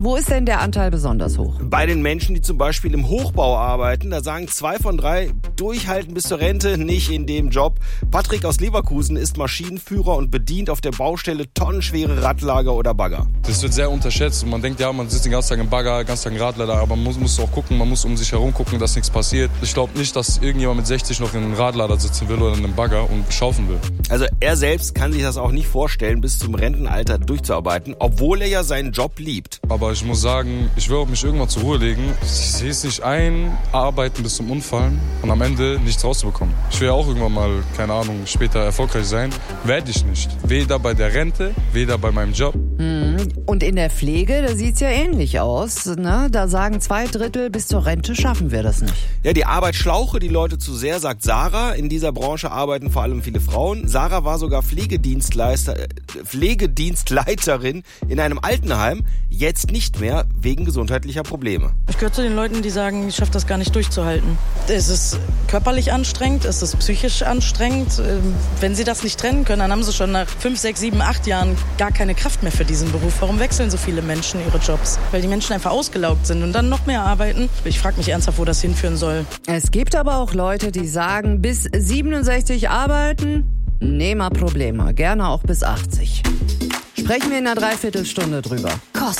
Wo ist denn der Anteil besonders hoch? Bei den Menschen, die zum Beispiel im Hochbau arbeiten, da sagen 2 von 3, durchhalten bis zur Rente, nicht in dem Job. Patrick aus Leverkusen ist Maschinenführer und bedient auf der Baustelle tonnenschwere Radlager oder Bagger. Das wird sehr unterschätzt und man denkt, ja, man sitzt den ganzen Tag im Bagger, den ganzen Tag im Radlader, aber man muss auch gucken, man muss um sich herum gucken, dass nichts passiert. Ich glaube nicht, dass irgendjemand mit 60 noch in einem Radlader sitzen will oder in einem Bagger und schaufeln will. Also er selbst kann sich das auch nicht vorstellen, bis zum Rentenalter durchzuarbeiten, obwohl er ja seinen Job liebt. Aber ich muss sagen, ich will auch mich irgendwann zur Ruhe legen. Ich sehe es nicht ein, arbeiten bis zum Umfallen und am Ende nichts rauszubekommen. Ich will ja auch irgendwann mal, keine Ahnung, später erfolgreich sein. Werde ich nicht. Weder bei der Rente, weder bei meinem Job. Und in der Pflege, da sieht's ja ähnlich aus, ne? Da sagen 2/3, bis zur Rente schaffen wir das nicht. Ja, die Arbeit schlauche die Leute zu sehr, sagt Sarah. In dieser Branche arbeiten vor allem viele Frauen. Sarah war sogar Pflegedienstleiterin in einem Altenheim. Jetzt nicht mehr, wegen gesundheitlicher Probleme. Ich gehöre zu den Leuten, die sagen, ich schaffe das gar nicht durchzuhalten. Es ist körperlich anstrengend, es ist psychisch anstrengend. Wenn sie das nicht trennen können, dann haben sie schon nach 5, 6, 7, 8 Jahren gar keine Kraft mehr für diesen Beruf. Warum wechseln so viele Menschen ihre Jobs? Weil die Menschen einfach ausgelaugt sind und dann noch mehr arbeiten. Ich frage mich ernsthaft, wo das hinführen soll. Es gibt aber auch Leute, die sagen, bis 67 arbeiten, nehmer Probleme, gerne auch bis 80. Sprechen wir in einer Dreiviertelstunde drüber.